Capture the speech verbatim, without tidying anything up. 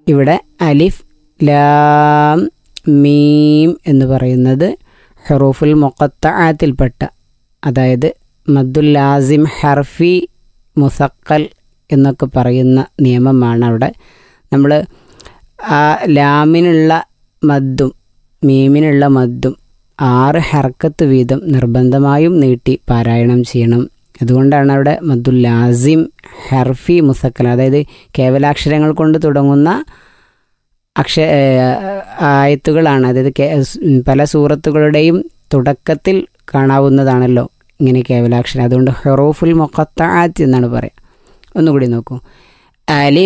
ഇവിടെ അലിഫ് ലാം മീം എന്ന് പറയുന്നത് ഹുറൂഫുൽ മുഖത്തഅത്തിൽപ്പെട്ട, അതായത് മദ്ദുൽ ലാസിം ഹർഫി മുസക്കൽ എന്നൊക്കെ പറയുന്ന നിയമമാണ് അവിടെ. നമ്മൾ ആ ലാമിനുള്ള മദ്ദും മീമിനുള്ള മദ്ദും ആറ് ഹർക്കത്ത് വീതം നിർബന്ധമായും നീട്ടി പാരായണം ചെയ്യണം. അതുകൊണ്ടാണ് അവിടെ മദ്ദുൽ ലാസിം ഹർഫി മുസക്കൽ, അതായത് കേവലാക്ഷരങ്ങൾ കൊണ്ട് തുടങ്ങുന്ന അക്ഷ ആയത്തുകളാണ്. അതായത് പല സൂറത്തുകളുടെയും തുടക്കത്തിൽ കാണാവുന്നതാണല്ലോ ഇങ്ങനെ കേവലാക്ഷരം. അതുകൊണ്ട് ഹുറൂഫുൽ മുഖത്തഅത്ത് എന്നാണ് പറയുക. ഒന്നുകൂടി നോക്കൂ. അലിഫ്